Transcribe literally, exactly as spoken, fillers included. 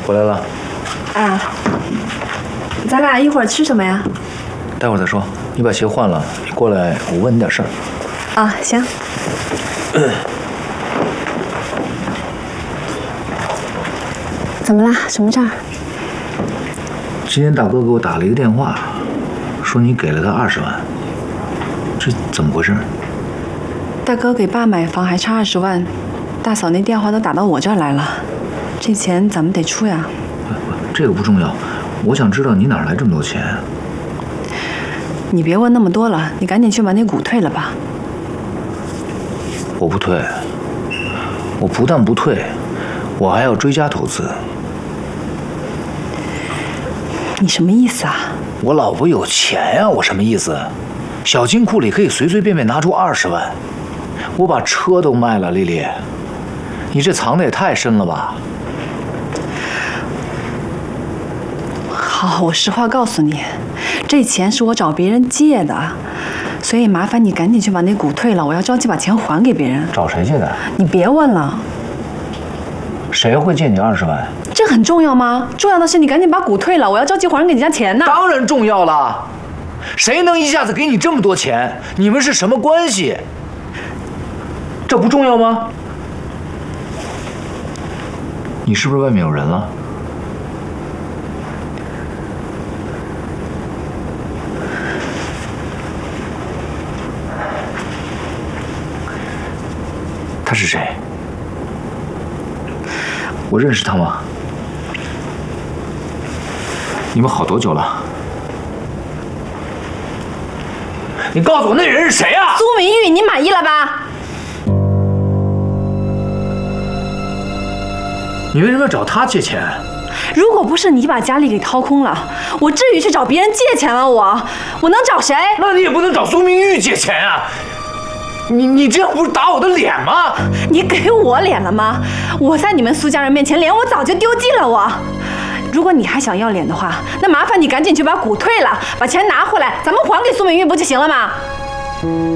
回来了。 啊，咱俩一会儿吃什么呀？ 待会儿再说。你把鞋换了，你过来，我问你点事儿。 啊，行。怎么啦？什么事儿？ 今天大哥给我打了一个电话，说你给了他二十万，这怎么回事？ 大哥给爸买房还差二十万，大嫂那电话都打到我这儿来了，这钱咱们得出呀。 这个不重要，我想知道你哪来这么多钱。 你别问那么多了，你赶紧去把那股退了吧。 我不退，我不但不退，我还要追加投资。 你什么意思啊？ 我老婆有钱呀，我什么意思？小金库里可以随随便便拿出二十万，我把车都卖了，丽丽，你这藏的也太深了吧？ 好，我实话告诉你，这钱是我找别人借的，所以麻烦你赶紧去把那股退了，我要着急把钱还给别人。 找谁借的？ 你别问了。 谁会借你二十万？ 这很重要吗？重要的是你赶紧把股退了，我要着急还给人家钱呢。 当然重要了，谁能一下子给你这么多钱？你们是什么关系？这不重要吗？你是不是外面有人了？他是谁？我认识他吗？你们好多久了？你告诉我那人是谁啊？ 苏明玉，你满意了吧？ 你为什么要找他借钱？ 如果不是你把家里给掏空了，我至于去找别人借钱吗？我我能找谁？ 那你也不能找苏明玉借钱啊！你你这样不是打我的脸吗？ 你给我脸了吗？我在你们苏家人面前脸我早就丢尽了我。如果你还想要脸的话，那麻烦你赶紧去把股退了，把钱拿回来，咱们还给苏明玉不就行了吗？